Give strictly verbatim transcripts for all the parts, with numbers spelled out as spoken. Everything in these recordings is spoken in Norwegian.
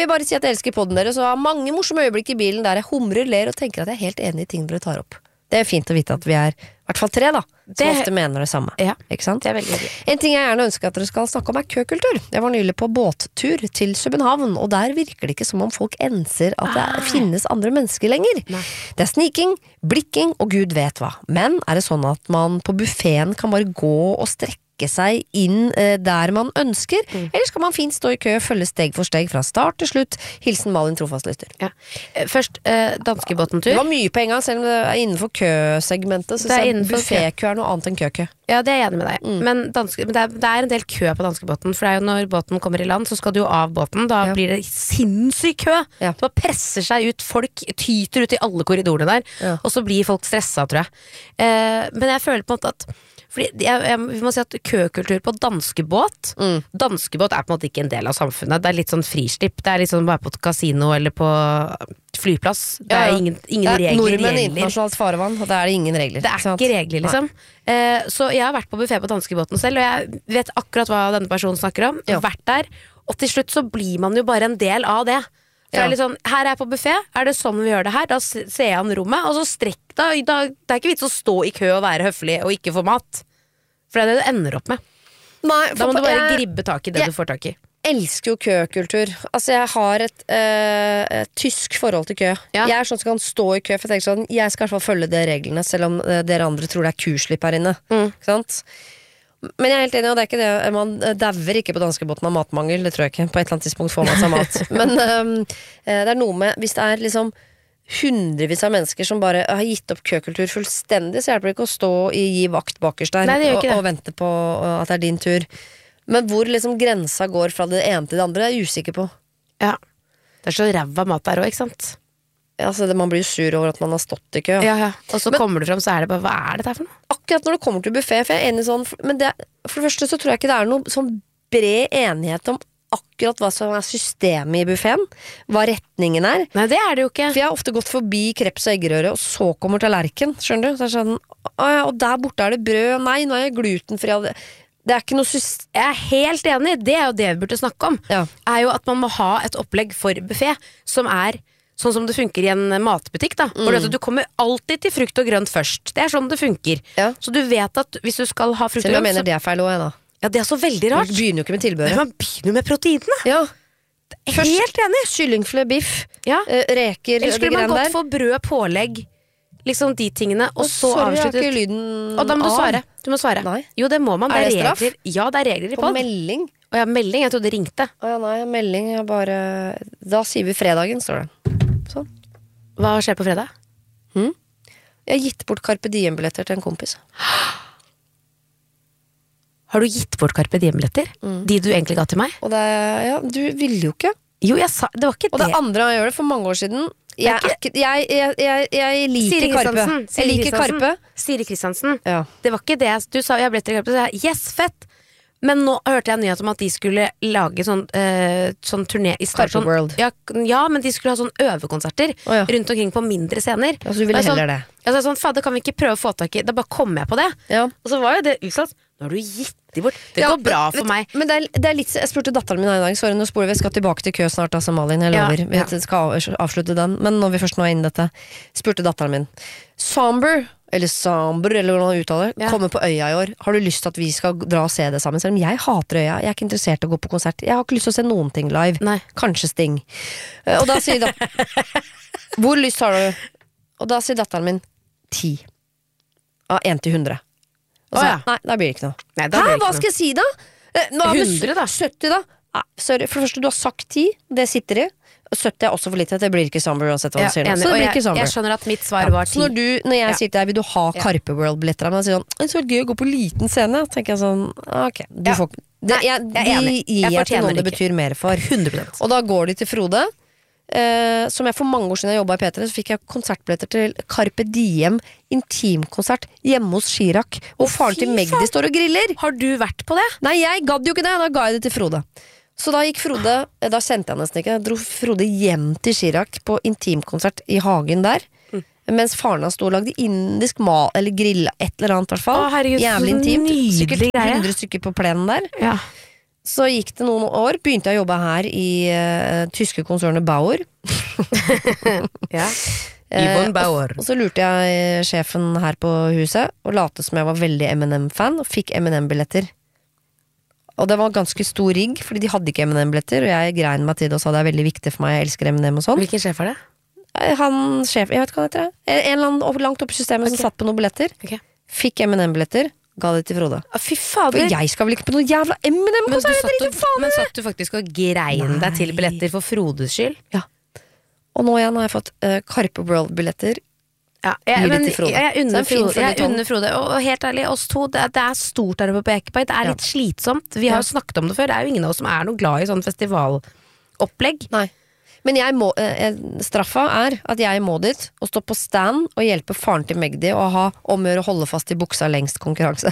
vil bare si at jeg elsker podden deres, og har mange morsomme øyeblikk i bilen der jeg humrer, ler og tenker at jeg er helt enig i ting dere tar opp. Det er fint å vite at vi er i hvert fall tre da, som det, ofte mener det samme. Ja, ikke sant? Det er veldig hyggelig. En ting jeg gjerne ønsker at dere skal snakke om er køkultur. Jeg var nylig på båttur til København, og der virker det ikke som om folk enser at det Ah. finnes andre mennesker lenger. Nei. Det er sniking, blikking og Gud vet hva. Men er det sånn at man på buffeten kan bare gå og strekke seg inn eh, der man ønsker, mm. eller skal man fint stå i kø og følge steg for steg fra start til slutt? Hilsen Malin Trofastlyster. Ja. Først, eh, danskebåten-tur. Det var mye på en gang, selv om det er innenfor køsegmentet, så er buffetkø er noe annet enn køkø. Ja, det er jeg enig med deg. Mm. Men, danske, men det, er, det er en del kø på danskebåten, for det er jo når båten kommer i land, så skal du jo av båten, da ja. Blir det sinnssyk kø. Ja. Så man presser seg ut, folk tyter ut i alle korridorene der, ja. Og så blir folk stressa, tror jeg. Eh, men jeg føler på en måte at fordi jeg, jeg, vi må si at køkultur på danskebåt mm. Danskebåt er på en måte ikke en del av samfunnet. Det er litt sånn frislipp. Det er litt sånn bare på et kasino eller på flyplass. Det er ingen, ingen det er regler. Nordmenn i internasjonalt farevann, og det er det ingen regler. Det er ikke, ikke regler, liksom. Eh, så jeg har vært på buffet på danskebåten selv, og jeg vet akkurat hva denne personen snakker om. Jeg har vært der, og til slutt så blir man jo bare en del av det. For ja. Det er litt sånn, her er jeg på buffet, er det sånn vi gjør det her? Da ser jeg an rommet, og så strekk da, da, det er ikke vits å stå i kø og være høflig og ikke få mat. For det er det det ender opp med. Nei, da må du bare jeg, gribbe tak i det jeg, du får tak i. Jeg elsker jo køkultur. Altså jeg har et, øh, et tysk forhold til kø. Ja. Jeg er sånn som kan stå i kø, for jeg tenker sånn, jeg skal i hvert fall følge de reglene, selv om øh, dere andre tror det er kuslipp her inne. Mm. Ikke sant? Men jeg er helt enig, og det er ikke det, man dauer ikke på danskebåten av matmangel, det tror jeg ikke. På et eller annet tidspunkt får man seg mat. Men øh, det er noe med, hvis det er liksom hundrevis av mennesker som bare har gitt opp køkultur fullstendig, så hjelper det ikke å stå i gi vakt bakerst der. Nei, og, og vente på at det er din tur. Men hvor liksom grensa går fra det ene til det andre, er jeg usikker på. Ja, det er så ræva mat der også, ikke sant? Ja, så det, man blir jo sur over at man har stått i kø. Ja, ja. Og så men, kommer du frem, så er det bare, hva er det der for noe? Akkurat når du kommer til buffet, for jeg er enig sånn, men det, for det første så tror jeg ikke det er noe sånn bred enighet om akkurat hva som er systemet i buffeten, hva retningen er. Nei, det er det jo ikke. For jeg har ofte gått forbi kreps og eggerøre, og så kommer tallerken, skjønner du? Så er det sånn, å ja, og der borte er det brød, nei, nå er jeg glutenfri. Det er ikke noe system. Jeg er helt enig, det er jo det vi burde snakke om. Ja. Er jo at man må ha et opplegg for buffet, som er sånn som det funker i en matbutikk da. Mm. Hvor du kommer alltid til frukt og grønt først. Det er sånn det funker. Ja. Så du vet at hvis du skal ha frukt og grønt... Selv om jeg mener det er feil også, da. Ja, det er så veldig rart. Man begynner jo ikke med tilbehøret. Men man begynner med proteinene. Ja. Først, helt enig. Kyllingfilet, biff, ja. uh, reker, eller skulle man godt få brød, pålegg, liksom de tingene, og, og så avsluttet. Sorry, lyden og da må du svare. Du må svare. Nei. Jo, det må man. Er det, det straff? Regler. Ja, det er regler i pod. pod. På melding? Å ja, melding. Jeg trodde det ringte. Å ja, nei, melding. Jeg bare... Da sier vi fredagen, står det. Sånn. Hva skjer på fredag? Hmm? Jeg har gitt bort Carpe Diem-billetter til en kompis. Har du gitt bort Carpe Diem-billetter? Mm. De du egentlig ga til meg? Og det, ja, du ville jo ikke. Jo, jeg sa, det var ikke og det. Og det andre jeg gjør det for mange år siden. Jeg, ikke, jeg, jeg, jeg, jeg liker Carpe. Jeg liker Carpe. Siri Kristiansen. Ja. Det var ikke det. Du sa jeg ble til Carpe, så jeg sa yes, fett. Men nå hørte jeg nyhet om at de skulle lage sånn, uh, sånn turné i start, Carpe sånn, World. Ja, ja, men de skulle ha sånn øvekonserter oh, ja. Rundt omkring på mindre scener. Ja, så du ville sånn, heller det? Jeg sa sånn, fader, kan vi ikke prøve å få tak i. Da bare kom jeg på det. Ja. Og så var jo det utsatt. Nå har du gitt de bort. Det ja, går bra for vet, meg. Men det er, det er litt, jeg spurte datteren min her i dag. Sorry, nå spoler vi, skal tilbake til kø snart, altså Malin. Jeg lover. Ja, ja. Vi skal avslutte den. Men når vi først nå er inne i dette, spurte datteren min. Somber, eller Samber, eller hvordan man uttaler, ja. Kommer på Øya i år. Har du lyst til at vi skal dra og se det sammen? Selv om jeg hater Øya. Jeg er ikke interessert i å gå på konsert. Jeg har ikke lyst til å se noen ting live. Nei. Kanskje Sting. Og da sier da hvor lyst har du? Og da sier datteren min ti. Av en til hundre. Og så, oh, ja. Nei, da blir det ikke noe. Nei, Hæ, hva skal jeg si da? Nå hundre da? sytti da? Nei, sorry, for det første, du har sagt ti. Det sitter i. sytti er også for litt, det blir ikke Summer uansett hva du sier nå. Så det blir ikke Summer. Jeg skjønner at mitt svar var ti. Så når, du, når jeg ja. Sier til deg, vil du ha Carpe World-billetter? Men jeg sier sånn, det er så gøy å gå på liten scene. tenker jeg sånn, ok, du ja. Får det, jeg, Nei, jeg er enig. De gir jeg til noen det betyr mer for. hundre prosent. Og da går de til Frode. Uh, som jeg for mange år siden jeg jobbet i P tre, så fikk jeg konsertbilletter til Carpe Diem intimkonsert hjemme hos Chirac, og faren til Magdi står og griller. Har du vært på det? Nei, jeg gadd jo ikke det, da ga jeg det til Frode. Så da gikk Frode, da sendte jeg nesten ikke, dro Frode hjem til Chirac på intimkonsert i hagen der, mm. mens faren hans stod og lagde indisk mat, eller grilla et eller annet i hvert fall. Å, herregud, jævlig intimt, sikkert hundre stykker på plenen der. Ja. så gikk det noen år, begynte jeg å jobbe her i uh, tyske konsernet Bauer. Ja. Yvonne Bauer. Og, og så lurte jeg sjefen her på huset, og late som jeg var veldig M and M-fan, og fikk M and M-billetter. Og det var ganske stor rigg, fordi de hadde ikke M and M-billetter, og jeg grein meg til det og sa det er veldig viktig for meg, jeg elsker M and M og sånn. Hvilken sjef er det? Han sjef, jeg vet ikke hva han heter det. En eller annen langt oppe i systemet okay. som satt på noen billetter. Okay. Fikk M and M-billetter, ga det til Frode. Ah, fy fader. For jeg skal vel ikke på noen jævla M and M, men, men satt du faktisk og grein deg til billetter for Frodes skyld? Ja. Og nå igjen har jeg fått uh, Carpe World-billetter. Ja, jeg, men, jeg, jeg unner Frode, jeg unner Frode og, og helt ærlig, oss to, det, det er stort der oppe på Ekeberg. Det er litt ja. slitsomt. Vi har jo ja. snakket om det før. Det er jo ingen av oss som er noe glad i sånn festivalopplegg. Nei. Men jeg må, eh, straffa er at jeg må dit og stå på stand og hjelpe faren til Magdi og ha omgjør å holde fast i buksa lengst konkurranse.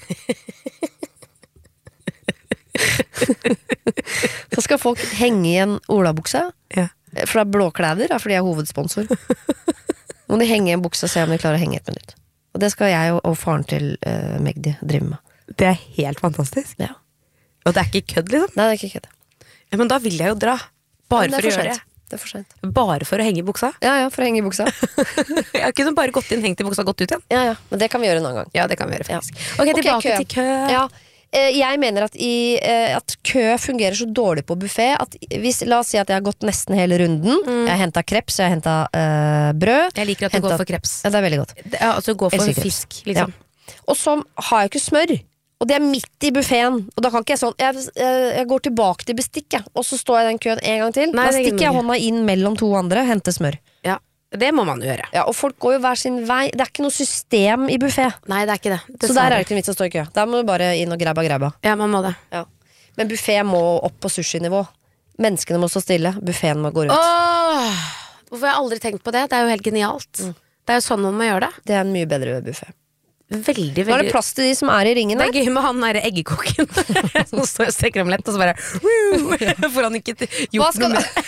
Så skal folk henge i en olabuksa. Ja. For det er blåklæder, fordi jeg er hovedsponsor. Må de henge i en bukse og se om de klarer å henge et minutt. Og det skal jeg og, og faren til uh, Magdi drive med. Det er helt fantastisk. Ja. Og det er ikke kødd, liksom? Nei, det er ikke kødd. Ja, men da vil jeg jo dra. Bare for, for å gjøre det. Det er for sent. Bare for å henge i buksa? Ja, ja, for å henge i buksa. Jeg har ikke bare gått inn, hengt i buksa, gått ut igjen. Ja, ja, men det kan vi gjøre en annen gang. Ja, det kan vi gjøre faktisk. Ja. Ok, tilbake okay, kø. til kø. Ja. Jeg mener at, i, at kø fungerer så dårlig på buffet at hvis, la oss si at jeg har gått nesten hele runden mm. Jeg har hentet kreps, jeg har hentet uh, brød. Jeg liker at du hentet, går for kreps. Ja, det er veldig godt. Ja, altså gå for fisk liksom. Ja. Og så har jeg ikke smør. Og det er midt i buffeten. Og da kan ikke jeg sånn Jeg, jeg, jeg går tilbake til bestikk jeg. Og så står jeg i den køen en gang til. Nei, da stikker jeg hånda inn mellom to andre, henter smør. Ja, det må man gjøre. Ja, og folk går jo hver sin vei. Det er ikke noe system i buffet. Nei, det er ikke det, det så der er det ikke en vits å stå i kø. Der må du bare inn og grabba grabba. Ja, man må det ja. Men buffet må opp på sushi-nivå. Menneskene må stå stille. Buffeten må gå rundt. Åh, hvorfor har jeg aldri tenkt på det? Det er jo helt genialt mm. Det er jo sånn man må gjøre det. Det er en mye bedre buffet. Veldig, veldig. Nå er det plass til de som er i ringen. Det er gøy med han der eggekokken som står og steker omelett, og så bare får han ikke gjort noe med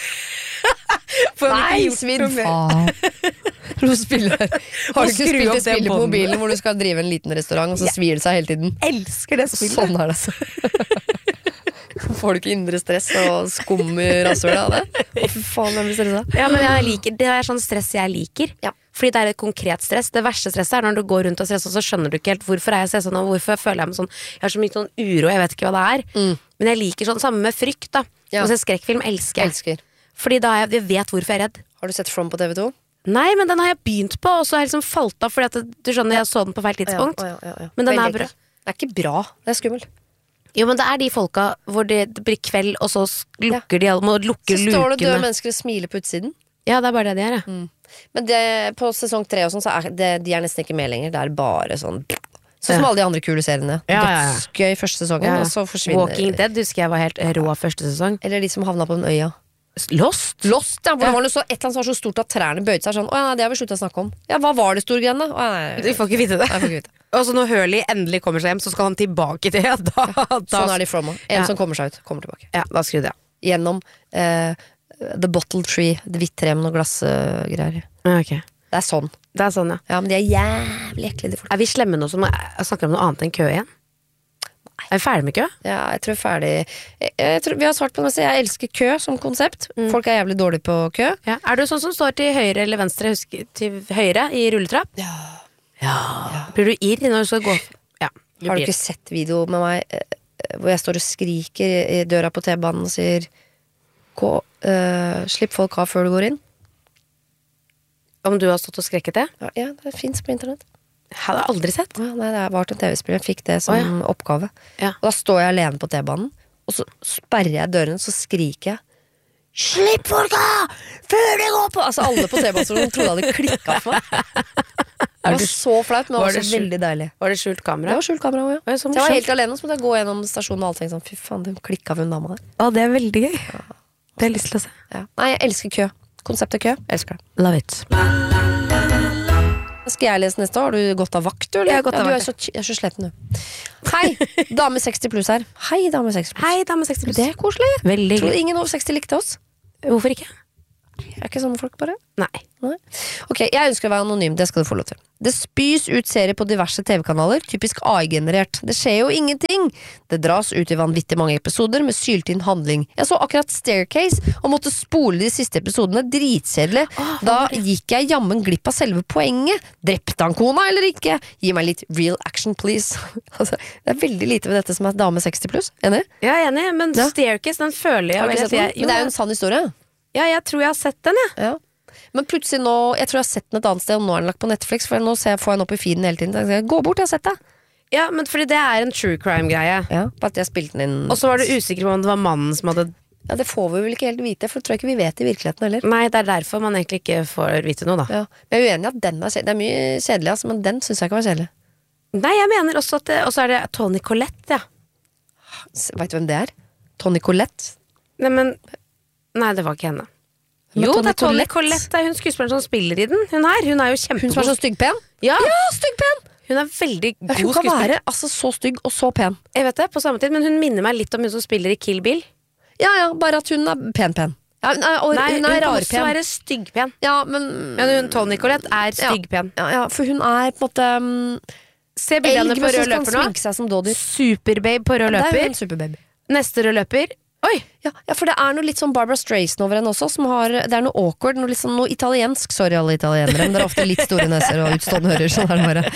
Nei, svidd faen. Har du ikke spilt et spill på mobilen hvor du skal drive en liten restaurant, og så svir det seg hele tiden? Elsker det spillet. Sånn er det. Får du ikke indre stress og skummer rasshølet av det? Å, for faen, jeg blir stresset. Ja, men jeg liker, det er sånn stress jeg liker. Ja. Fordi det er et konkret stress. Det verste stresset er når du går rundt og stresser, så skjønner du ikke helt hvorfor er jeg stresset nå, hvorfor føler jeg meg sånn. Jeg har så mye sånn uro, jeg vet ikke hva det er. Mm. Men jeg liker sånn, samme med frykt da. Ja. Og så skrekkfilm elsker jeg. Elsker. Fordi da jeg, jeg vet hvorfor jeg er redd. Har du sett From på T V to? Nei, men den har jeg begynt på, og så har jeg liksom falt av fordi at du skjønner, jeg så den på feil tidspunkt. Ja, ja, ja, ja. Men den er bra. Det er ikke bra, det er skummelt. Jo, men det er de folka hvor det, det blir kveld, og så lukker ja. de alle, må lukke lukene. Så står det døde mennesker og smiler på utsiden. Ja, det er bare det de er, ja. Mm. Men det, på sesong tre og sånn, så er det, de er nesten ikke med lenger. Det er bare sånn sånn som alle de andre kule seriene. Ja, ja, ja. Dødsgøy første sesongen, ja. Og så forsvinner Walking Dead husker jeg var helt rå første sesong. Eller de som havna på den øya. Lost? Lost, ja, hvor det var noe så, et eller annet som var så stort at trærne bøyde seg sånn. Å ja, nei, det har vi sluttet å snakke om. Ja, hva var det storgreiene? Du får ikke vite det. Nei, jeg får ikke vite. Og så når Hurley endelig kommer seg hjem, så skal han tilbake til ja, da, da. Sånn er de Froma. En ja. som kommer seg ut, kommer tilbake. Ja, da skrudde jeg. Gjennom uh, The Bottle Tree, det hvitt tre med noe glassgreier. Uh, okay. Det er sånn. Det er sånn, ja. Ja, men de er jævlig ekle, de folk. Er vi slemme nå som snakker om noe annet enn kø igjen? Er vi ferdig med kø? Ja, jeg tror ferdig jeg, jeg tror, Vi har svart på det meste. Jeg elsker kø som konsept. mm. Folk er jævlig dårlige på kø. Ja. Er du sånn som står til høyre eller venstre? Husk, til høyre i rulletrapp? Ja. Ja. Ja. Blir du irr når du skal gå? Ja. Du har du ikke sett video med meg hvor jeg står og skriker i døra på T-banen og sier gå, uh, slipp folk av før du går inn? Om du har stått og skrekket det? Ja, ja det finnes på internett. Hadde jeg aldri sett. Ja, nei, det var til en tv-spill. Jeg fikk det som oh, ja. oppgave. Ja. Og da står jeg alene på T-banen, og så sperrer jeg døren, så skriker jeg slipp folk av før de går på! Altså alle på T-banen trodde jeg hadde klikket for meg. Det var så flaut, men det var, var også veldig deilig. Var det skjult kamera? Det var skjult kamera, ja. Så jeg var helt alene, så måtte jeg gå gjennom stasjonen og alt sånn, fy faen, de klikket for en dame der. Ja, det er veldig gøy. Ja. Det har jeg lyst til å se. Ja. Nei, jeg elsker kø. Konseptet kø, jeg elsker det. Love it. Skal jeg lese neste? Har du gått av vakt, du? Eller? Jeg, ja, du er så, jeg er så sletten, du. Hei, dame seksti pluss her. Hei, dame seksti pluss. Hei, dame seksti pluss. Det er koselig. Veldig. Tror ingen over seksti likte oss. Hvorfor ikke? Jeg er ikke sånne folk bare. Nei. Nei. Ok, jeg ønsker å være anonym, det skal du få lov til. Det spys ut serier på diverse T V-kanaler, typisk A I-generert. Det skjer jo ingenting. Det dras ut i vanvittig mange episoder med syltynn handling. Jeg så akkurat Staircase og måtte spole de siste episodene, dritkjedelig. Oh, da gikk jeg jammen glipp av selve poenget. Drepte han kona eller ikke? Gi meg litt real action, please. Altså, det er veldig lite ved dette som er dame seksti pluss. Enig? Ja, enig, men ja. Staircase, den føler jeg, jeg, jeg Men det er jo en sann historie. Ja, jeg tror jeg har sett den, jeg. Ja. Men plutselig nå, jeg tror jeg har sett den et annet sted, og nå er den lagt på Netflix, for nå ser jeg, får jeg den opp i feeden hele tiden. Jeg, gå bort, jeg har sett det. Ja, men fordi det er en true crime-greie. Ja, bare at jeg spilte den inn. Og så var du usikker på om det var mannen som hadde... Ja, det får vi vel ikke helt vite, for det tror jeg ikke vi vet i virkeligheten heller. Nei, det er derfor man egentlig ikke får vite noe, da. Ja. Men jeg er uenig at den er kjedelig. Det er mye kjedelig, altså, men den synes jeg ikke var kjedelig. Nei, jeg mener også at det... Og så er det Toni Collette, ja. Vet du hvem det er? Toni Collette? Nei, men... Nei, det var ikke henne. Jo, det er Toni Collette, det er hun skuespilleren som spiller i den. Hun her, hun er jo kjempegod. Hun som er så styggpen? Ja, ja styggpen! Hun er veldig god skuespiller. Hun kan være altså, så stygg og så pen. Jeg vet det, på samme tid, men hun minner meg litt om hun som spiller i Kill Bill. Ja, ja, bare at hun er pen-pen. Ja, hun er, og, Nei, hun er hun kan rar også pen. være styggpen. Ja, men... Men hun, Toni Collette er styggpen. Ja, ja, for hun er på en måte... Um, Se bildene på rød løper nå. Seg som dådyr. Superbabe på rød løper. Det er jo en superbabe. Neste rød løper. Oi! Ja, ja, for det er noe litt sånn Barbara Streisand over henne også, som har, det er noe awkward, noe, liksom, noe italiensk. Sorry alle italienere, men det er ofte litt store neser og utstående hører, sånn er det bare.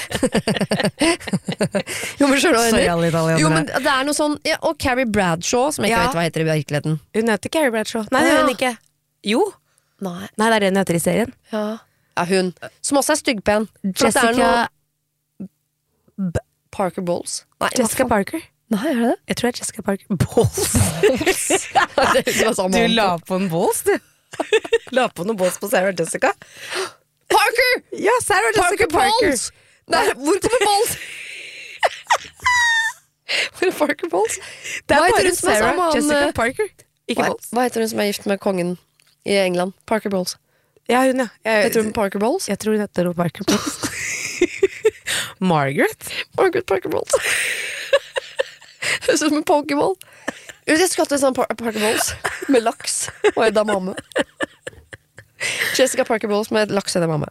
Jo, men skjønner du? Sorry alle italienere. Jo, men det er noe sånn, ja, og Carrie Bradshaw, som jeg ikke ja. vet hva heter i virkeligheten. Hun heter Carrie Bradshaw. Nei, det gjør hun ikke. Jo. Nei. Nei, det er det hun heter i serien. Ja, ja hun. Som også er styggpen. Jessica noe... Parker Bowles. Nei, Jessica Parker. Nei, er det det? Jeg tror det er Jessica Parker. Balls. Du la på en balls, du. La på noen balls på Sarah Jessica. Parker! Ja, Sarah Jessica Parker. Nei, hvor kommer balls? Hvor er Parker Balls? Det er bare Sarah Jessica Parker. Ikke hva, balls. Hva heter hun som er gift med kongen i England? Parker Balls. Ja, hun, ja. Jeg, heter hun Parker Balls? Jeg tror hun heter Parker Balls. Margaret? Margaret Parker Balls. Høres ut som en pokeball. Jeg skulle hatt en sånn par Parker Balls med laks og edamame. Jessica Parker Balls med laks og edamame.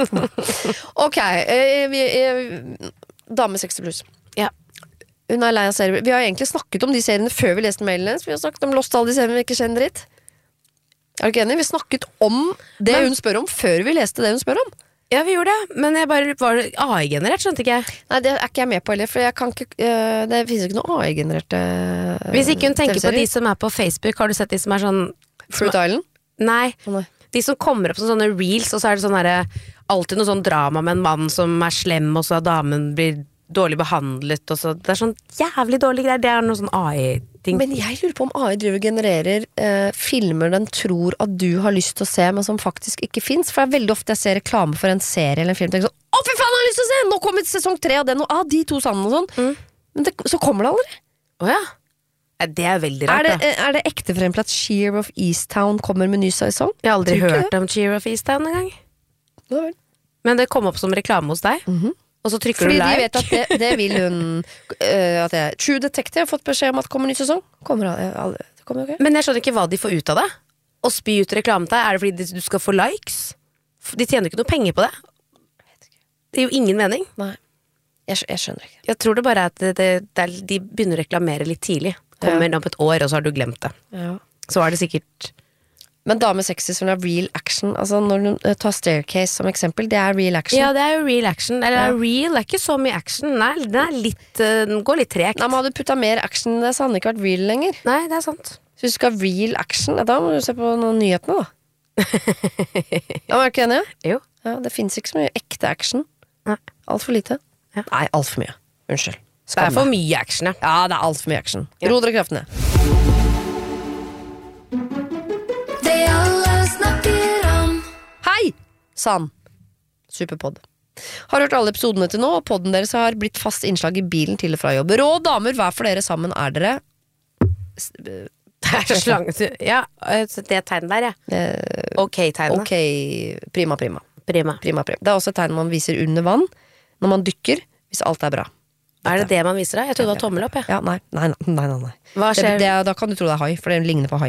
Ok, eh, vi, eh, dame seksti pluss. Ja. Hun er lei av serier. Vi har egentlig snakket om de seriene før vi leste mailen hennes. Vi har snakket om Lost, alle de seriene vi ikke kjenner dritt. Er du ikke enig? Vi snakket om det Men, hun spør om før vi leste det hun spør om. Ja, vi gjorde det, men jeg bare var A I-generert, skjønte ikke jeg. Nei, det er ikke jeg med på heller, for jeg kan ikke, uh, det finnes ikke noe A I-genererte uh, Hvis ikke hun tenker på de som er på Facebook, har du sett de som er sånn Fruit som, Island? Nei, oh, nei, de som kommer opp som sånne reels, og så er det sånn herre alltid noe sånn drama med en mann som er slem, og så damen blir dårlig behandlet, og så det er sånn jævlig dårlig greier, det er noe sånn A I-ting. Men jeg lurer på om A I driver og genererer eh, filmer den tror at du har lyst til å se, men som faktisk ikke finnes, for det er veldig ofte jeg ser reklame for en serie eller en film, og tenker sånn, å for faen, jeg har lyst til å se, nå kommer sesong tre av den, og ah, de to sammen og sånn, mm. men det, så kommer det aldri. Åja, ja, det er veldig rart, er det, da. Er det ekte for eksempel at Sheer of Easttown kommer med ny sesong? Jeg har aldri hørt om Sheer of Easttown en gang. Ja, vel. Men det kom opp som reklame hos deg? Mhm. Og så trykker Fordi du like. de vet at det, det vil hun uh, at jeg, True Detective har fått beskjed om at det kommer ny sesong. Kommer, uh, det kommer okay. Men jeg skjønner ikke hva de får ut av det. Å spy ut reklame til deg. Er det fordi du skal få likes? De tjener ikke noe penger på det. Det er jo ingen mening. Nei, jeg, jeg skjønner ikke. Jeg tror det bare er at det, det, det er, de begynner å reklamere litt tidlig. Kommer ja. Om et år, og så har du glemt det. Ja. Så er det sikkert. Men dame seksti som er real action, altså når du tar Staircase som eksempel, det er real action. Ja, det er jo real action. Eller ja. Real er ikke så mye action. Nei, den er litt, den går litt tregt. Nei, men hadde du puttet mer action i det, så hadde den ikke vært real lenger. Nei, det er sant. Så hvis du skal ha real action, da må du se på noen nyhetene, da. Ja, men er du ikke enig? Jo. Ja, det finnes ikke så mye ekte action. Nei. Alt for lite. Ja. Nei, alt for mye. Unnskyld. Skam det er for mye action, ja. Ja, det er alt for mye action. Ja. Ro dere kraftene. Hei, sann. Superpodd. Har hørt alle episodene til nå, og podden deres har blitt fast innslag i bilen til og fra jobb. Rå damer, hver for dere sammen er dere. Det er slange. Ja, det tegnet der, ja. Ok-tegnet. Ok, prima, prima. Prima. Prima, prima. Det er også et tegn man viser under vann, når man dykker, hvis alt er bra. Er det det man viser deg? Jeg trodde det var tommel opp, ja. Ja, nei, nei, nei, nei, nei. Hva skjer? Det, det, da kan du tro det er hai, for det ligner på hai-tegnet.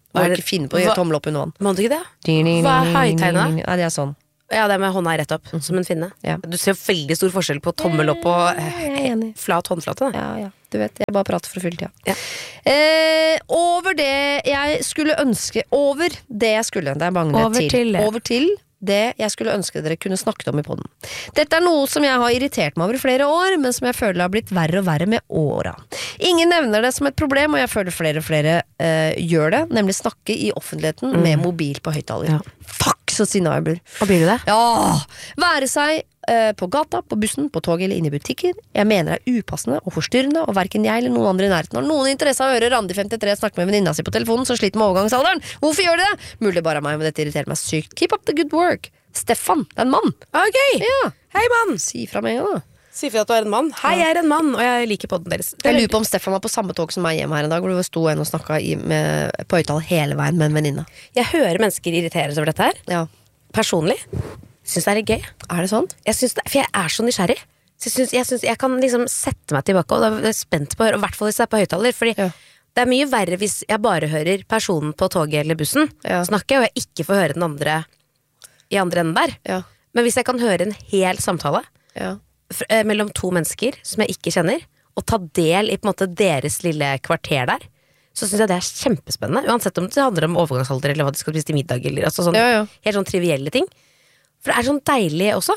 Må ikke finne på å gjøre tommel opp under vann. Må du ikke det? Hva er haitegnet? Nei, det er sånn. Ja, det er med hånda rett opp, mm. som en finne. Ja. Du ser jo veldig stor forskjell på tommel opp og eh, flat håndflate. Ja, ja. Du vet, jeg bare prater for fullt, ja. ja. Eh, over det jeg skulle ønske Over det jeg skulle, det er mange over til. til Over til det jeg skulle ønske dere kunne snakket om i podden. Dette er noe som jeg har irritert meg over i flere år, men som jeg føler har blitt verre og verre med åra. Ingen nevner det som et problem, og jeg føler flere og flere uh, gjør det, nemlig snakke i offentligheten mm. med mobil på høyttaler. Ja. Fuck, så sinna jeg blir. Hva blir du det? Ja, være seg uh, på gata, på bussen, på toget eller inne i butikker. Jeg mener det er upassende og forstyrrende, og hverken jeg eller noen andre i nærheten har noen interesse av å høre Randi femtitre snakke med venninna si på telefonen som sliter med overgangsalderen. Hvorfor gjør de det? Mulig bare av meg, men dette irriterer meg sykt. Keep up the good work. Stefan, det er en mann. Ok, ja. Hei mann. Si fra meg da. Si fra at du er en mann. Hei, jeg er en mann, og jeg liker podden deres. Jeg lurer på om Stefan var på samme tog som meg hjemme her en dag, hvor det sto en og snakket i, med, på høyttaler hele veien med en venninne. Jeg hører mennesker irriteres over dette her. Ja. Personlig synes det er litt gøy. Er det sånn? Jeg synes det, for jeg er så nysgjerrig. Så jeg, synes, jeg, synes, jeg kan liksom sette meg tilbake, og da er jeg spent på å høre, i hvert fall hvis det er på høyttaler, fordi ja. det er mye verre hvis jeg bare hører personen på toget eller bussen ja. snakke, og jeg ikke får høre den andre i andre enden der. Ja. Men hvis jeg kan høre en hel samtale ja. f- eh, mellom to mennesker som jeg ikke kjenner, og ta del i på en måte deres lille kvarter der, så synes jeg det er kjempespennende. Uansett om det handler om overgangsalder eller hva de skal spise til middag, eller altså sånn, ja, ja. helt sånn trivielle ting. For det er sånn deilig også.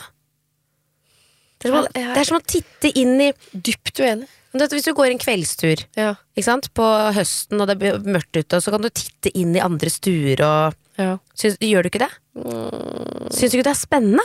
Det er som, å, det er som å titte inn i dypt uenig. Hvis du går en kveldstur ja. ikke sant? På høsten og det blir mørkt ute, så kan du titte inn i andre stuer og ja. Syns, gjør du ikke det? Mm. Syns du ikke det er spennende?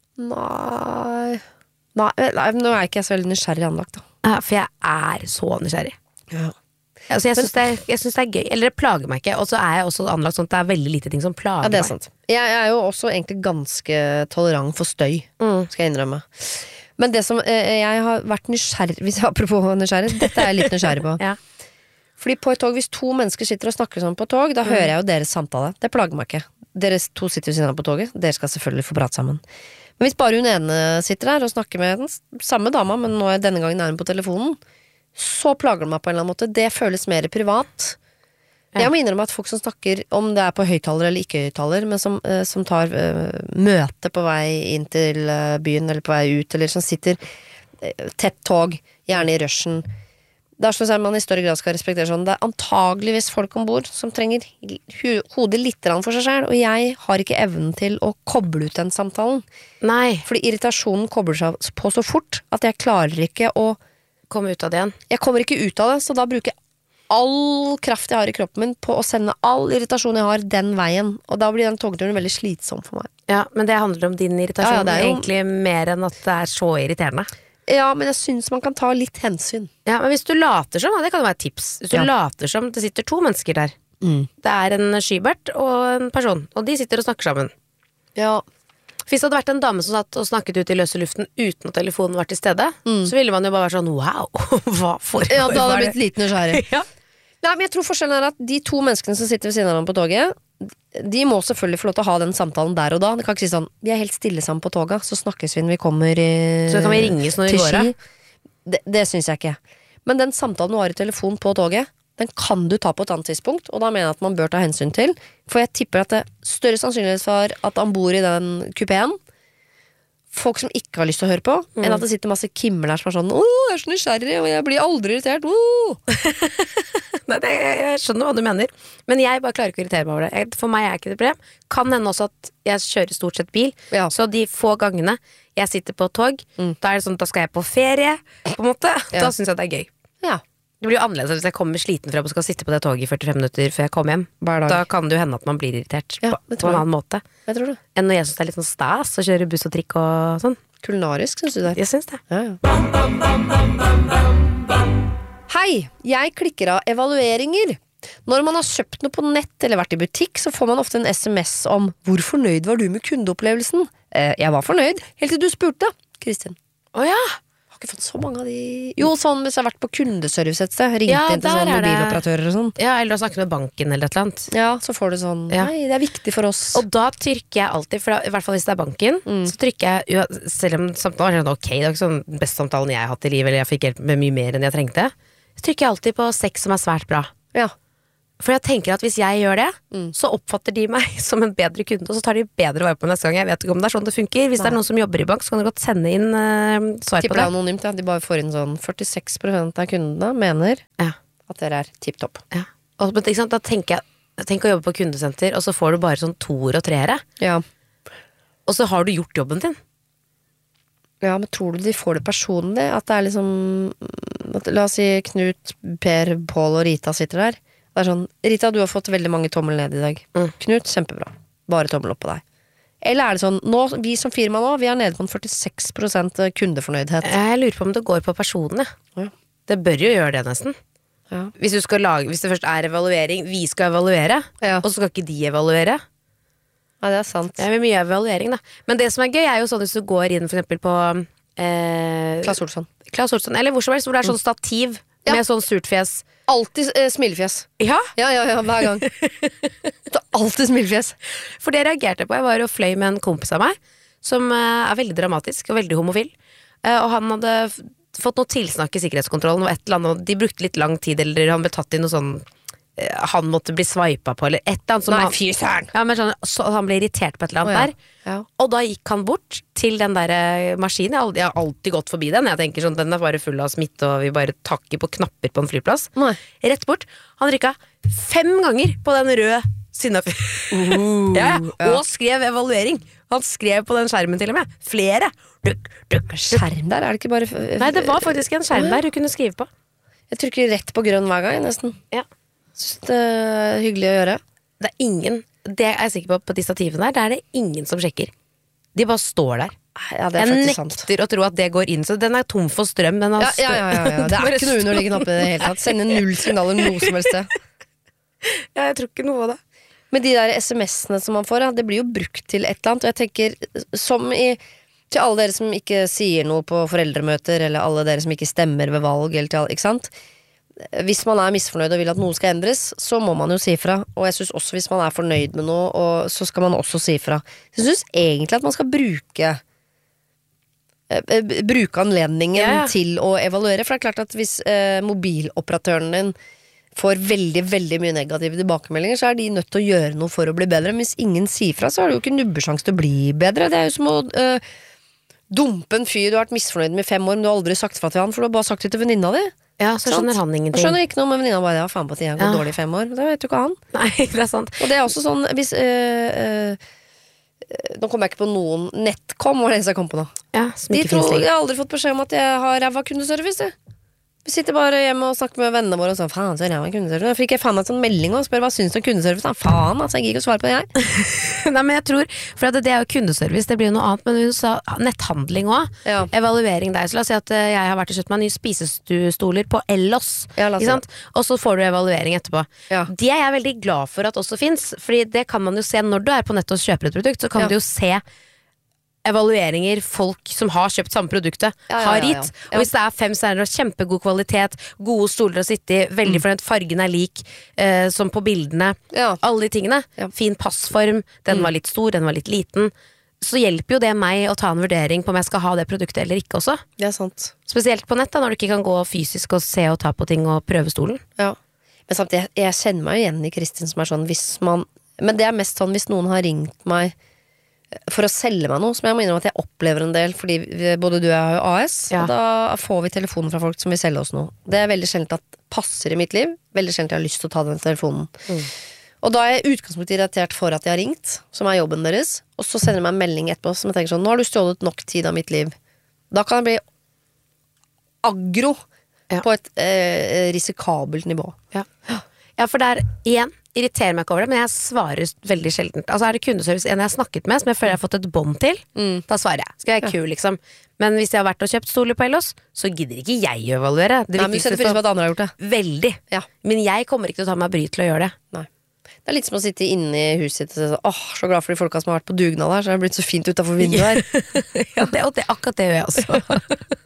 Nei. Nei, nei nå er ikke jeg så veldig nysgjerrig anlagt da. Ja, for jeg er så nysgjerrig ja. altså, jeg, syns det er, jeg syns det er gøy. Eller det plager meg ikke. Og så er jeg også anlagt sånn at det er veldig lite ting som plager meg. Ja, det er sant. Jeg, jeg er jo også egentlig ganske tolerant for støy mm. skal jeg innrømme. Men det som eh, jeg har vært nysgjerrig hvis jeg apropos nysgjerrig, dette er jeg litt nysgjerrig på ja. Fordi på et tog, hvis to mennesker sitter og snakker sånn på tog, da mm. hører jeg jo deres samtale. Det plager meg ikke. Dere to sitter ved siden av på toget, dere skal selvfølgelig få prate sammen. Men hvis bare hun ene sitter der og snakker med den samme dama, men nå er denne gangen er hun på telefonen, så plager det meg på en eller annen måte. Det føles mer privat. Ja. Jeg må innrømme at folk som snakker, om det er på høyttaler eller ikke høyttaler, men som, uh, som tar uh, møte på vei inn til uh, byen, eller på vei ut, eller som sitter uh, tett tog, gjerne i rushen. Det er sånn at man i større grad skal respektere sånn. Det er antageligvis folk ombord som trenger hodet litt for seg selv, og jeg har ikke evnen til å koble ut den samtalen. Nei. Fordi irritasjonen kobler seg på så fort at jeg klarer ikke å komme ut av det igjen. Jeg kommer ikke ut av det, så da bruker jeg all kraft jeg har i kroppen min på å sende all irritasjon jeg har den veien, og da blir den togturen veldig slitsom for meg. Ja, men det handler om din irritasjon, ja, ja, det er jo egentlig mer enn at det er så irriterende. Ja, men jeg synes man kan ta litt hensyn. Ja, men hvis du later som, det kan jo være et tips. Hvis du ja. later som det sitter to mennesker der. Mm. Det er en skybert og en person, og de sitter og snakker sammen. Ja. Hvis det hadde vært en dame som satt og snakket ut i løse luften uten at telefonen var til stede, mm. så ville man jo bare vært sånn, wow, hva for Ja, da hadde det blitt litt nysgjerrig. ja. Nei, men jeg tror forskjellen er at de to menneskene som sitter ved siden av dem på toget, de må selvfølgelig få lov til å ha den samtalen der og da. De kan ikke si sånn, vi er helt stille sammen på toget, så snakkes vi når vi kommer i, så kan vi ringes når vi går av. Det, det synes jeg ikke. Men den samtalen du har i telefon på toget, den kan du ta på et annet tidspunkt, og da mener jeg at man bør ta hensyn til. For jeg tipper at det er større sannsynlighet for at han bor i den kupeen, folk som ikke har lyst til å høre på, mm. enn at det sitter masse kimmer der som er sånn, åh, jeg er så nysgjerrig, og jeg blir aldri irritert, åh. Nei, det, jeg skjønner hva du mener, men jeg bare klarer ikke å irritere meg over det. For meg er ikke det problem. Kan hende også at jeg kjører stort sett bil, ja. Så de få gangene jeg sitter på tog, mm. da er det sånn, da skal jeg på ferie, på en måte, ja. Da synes jeg det er gøy. Ja. Det blir jo annerledes hvis jeg kommer sliten frem og skal sitte på det toget i førtifem minutter før jeg kommer hjem. Da kan det jo hende at man blir irritert ja, på, på en annen måte. Jeg tror det. Enn når jeg synes det er litt sånn stas å kjøre buss og trikk og sånn. Kulinarisk, synes du det? Jeg synes det. Ja, ja. Hei, jeg klikker av evalueringer. Når man har kjøpt noe på nett eller vært i butikk, så får man ofte en sms om hvor fornøyd var du med kundeopplevelsen? Eh, jeg var fornøyd, helt til du spurte, Kristin. Åja! Fått så mange av de Jo, sånn hvis jeg har vært på kundeservice et sted, ringt ja, inn til sånn mobiloperatører og sånn. Ja, eller å snakke med banken eller et eller annet. Ja, så får du sånn ja. Nei, det er viktig for oss. Og da trykker jeg alltid, for da, i hvert fall hvis det er banken, mm. så trykker jeg ja, selv om samtalen var sånn, ok, det er ikke sånn beste samtalen jeg har hatt i livet, eller jeg fikk hjelp med mye mer enn jeg trengte, så trykker jeg alltid på sex som er svært bra. Ja. For jeg tenker at hvis jeg gjør det, mm. så oppfatter de meg som en bedre kunde, og så tar de bedre vare på neste gang. Jeg vet ikke om det er sånn det funker. Hvis Nei. Det er noen som jobber i bank, så kan du godt sende inn uh, svar Tipper på det. Anonymt, ja. De bare får inn sånn førtiseks prosent av kundene mener ja. At dere er tipptopp. Ja. Og, men, ikke sant, da tenker jeg, tenk å jobbe på kundesenter, og så får du bare sånn toer og treere. Ja. Og så har du gjort jobben din. Ja, men tror du de får det personlig? At det er liksom at, la oss si Knut, Per, Pål og Rita sitter der. Det er sånn, Rita, du har fått veldig mange tommel ned i dag. Mm. Knut, kjempebra. Bare tommel opp på deg. Eller er det sånn, nå, vi som firma nå, vi er nede på en førtiseks prosent kundefornøydhet. Jeg lurer på om det går på personene. Ja. Det bør jo gjøre det nesten. Ja. Hvis, du skal lage, hvis det først er evaluering, vi skal evaluere, ja. Og så skal ikke de evaluere. Ja, det er sant. Det er mye evaluering, da. Men det som er gøy, er jo sånn hvis du går inn for eksempel på eh, Klaas Olsson. Klaas Olsson, eller hvor som helst, hvor det er sånn stativ ja. Med sånn surt fjes. Alltid eh, smilefjes. Ja? Ja, ja, ja, hver gang. Du har alltid smilefjes. For det reagerte på, jeg var og fløy med en kompis av meg, som eh, er veldig dramatisk og veldig homofil. Eh, og han hadde f- fått noe tilsnakk i sikkerhetskontrollen, og et eller annet, og de brukte litt lang tid, eller han ble tatt i noe sånn han måtte bli sveipa på, eller et eller annet som Nei, han, fy søren. Ja, men sånn, så han ble irritert på et eller annet oh, ja. Der ja. Og da gikk han bort til den der maskinen. Jeg har, jeg har alltid gått forbi den. Jeg tenker sånn, den er bare full av smitte, og vi bare takker på knapper på en flyplass. Nei. Rett bort. Han rykka fem ganger på den røde sinnafyr uh, ja, ja. Og skrev evaluering. Han skrev på den skjermen til og med. Flere duk, duk. Skjerm der, er det ikke bare f- Nei, det var faktisk en skjerm der du kunne skrive på. Jeg trykker rett på grønn hver gang, nesten. Ja. Synes det er hyggelig å gjøre. Det er ingen, det er jeg sikker på på de stativene der, det er det ingen som sjekker. De bare står der. Ja, det er jeg nekter sant. Å tro at det går inn, så den er tom for strøm. Den har ja, ja, ja, ja, ja. Det er ikke noe underliggende oppe i det hele tatt. Sende null signaler noe som helst sted. Ja, jeg tror ikke noe av det. Men de der sms'ene som man får, det blir jo brukt til et eller annet. Og jeg tenker, som i til alle dere som ikke sier noe på foreldremøter, eller alle dere som ikke stemmer ved valg, eller til alle, ikke sant? Hvis man er misfornøyd og vil at noe skal endres, så må man jo si fra. Og jeg synes også hvis man er fornøyd med noe, og så skal man også si fra. Jeg synes egentlig at man skal bruke eh, Bruke anledningen yeah. til å evaluere. For det er klart at hvis eh, mobiloperatøren din får veldig, veldig mye negative tilbakemeldinger, så er de nødt til å gjøre noe for å bli bedre. Men hvis ingen sier fra, så har du jo ikke nubbesjans til å bli bedre. Det er jo som å eh, dumpe en fyr du har vært misfornøyd med i fem år, men du har aldri sagt fra til han, for du har bare sagt det til venninna di. Ja, så skjønner han ingenting. Jeg skjønner ikke noe, men venninna bare ja, faen på at jeg har gått ja. Dårlig i fem år. Det vet jo ikke han. Nei, det er sant. Og det er også sånn hvis øh, øh, nå kommer jeg ikke på noen Netcom, var det eneste jeg kom på nå. Ja, De tror, jeg har aldri fått beskjed om at jeg har ræva kundeservice. Vi sitter bare hjemme og snakker med vennene våre og sånn, faen, så ræva kundeservice. Jeg fikk jeg faen meg sånn melding og spør hva syns du om kundeservice. Nei, faen, altså, jeg gikk ikke å svare på det, jeg. Nei, men jeg tror, for det, det er jo kundeservice, det blir jo noe annet, men hun sa netthandling også, ja. Evaluering der, så la oss si at jeg har vært og kjøpt meg nye spisestoler på Ellos, ja, ikke sant? Og så får du evaluering etterpå. Ja. Det er jeg veldig glad for at også finnes, fordi det kan man jo se når du er på nettet og kjøper et produkt, så kan ja. Du jo se evalueringer folk som har kjøpt samme produktet ja, ja, har gitt, ja, ja. Ja. Og hvis det er fem stjerner og kjempegod kvalitet, gode stoler å sitte i, veldig mm. fornøyd, fargen er lik eh, som på bildene, ja. Alle de tingene ja. Fin passform, den mm. var litt stor, den var litt liten, så hjelper jo det meg å ta en vurdering på om jeg skal ha det produktet eller ikke også. Det er sant. Spesielt på nett da, når du ikke kan gå fysisk og se og ta på ting og prøve stolen. Ja. Men samtidig, jeg, jeg kjenner meg jo igjen i Kristin som er sånn, hvis man, men det er mest sånn hvis noen har ringt meg for å selge meg noe, som jeg må innrømme at jeg opplever en del, fordi vi, både du og jeg har jo A S, ja. Og da får vi telefoner fra folk som vil selge oss noe. Det er veldig sjelden at passer i mitt liv, veldig sjelden jeg har lyst til å ta den telefonen. Mm. Og da er jeg utgangspunktet irritert for at jeg har ringt, som er jobben deres, og så sender jeg meg en melding etterpå som jeg tenker sånn, nå har du stjålet nok tid av mitt liv. Da kan jeg bli aggro ja. På et eh, risikabelt nivå. Ja. Ja, for det er igjen irriterer meg ikke over det, men jeg svarer veldig sjeldent. Altså er det kundeservice en jeg har snakket med, som jeg føler jeg har fått et bånd til, mm. da svarer jeg. Skal jeg være kul, liksom. Men hvis jeg har vært og kjøpt stoler på Ellos, så gidder ikke jeg å evaluere. Det Nei, men du setter pris på at andre har gjort det. Veldig. Ja. Men jeg kommer ikke til å ta meg bry til å gjøre det. Nei. Det er litt som å sitte inne i huset sitt og si åh, så glad for de folka som har vært på dugnad her, så har det blitt så fint utenfor vinduet her. Ja, det, og det, akkurat det gjør jeg også.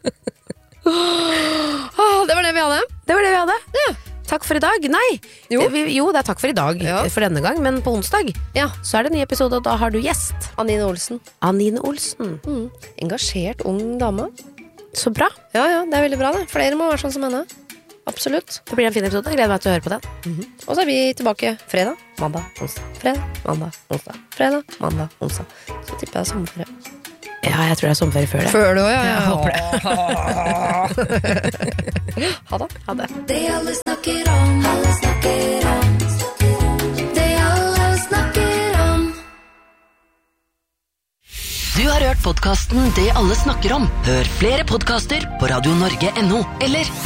oh, det var det vi hadde. Det var det vi hadde. Ja. Takk for i dag. Nei, jo. Det, vi, jo, det er takk for i dag ja. For denne gang, men på onsdag ja. Så er det en ny episode, og da har du gjest. Anine Olsen. Anine Olsen. Mm. Engasjert ung dame. Så bra. Ja, ja, det er veldig bra det. Flere må være sånn som henne. absolutt. Det blir en fin episode, jeg gleder meg til å høre på den. Mm-hmm. Og så er vi tilbake fredag, mandag, onsdag. Fredag, mandag, onsdag. Fredag, mandag, onsdag. Så tipper jeg sommerferie. Ja, jeg tror det er sommerferie før det. Før det også, ja. Jeg håper det. Ha det. Ha det. Det alle snakker om, alle snakker om. Det alle snakker om. Du har hørt podcasten Det alle snakker om. Hør flere podcaster på radio norge punktum no eller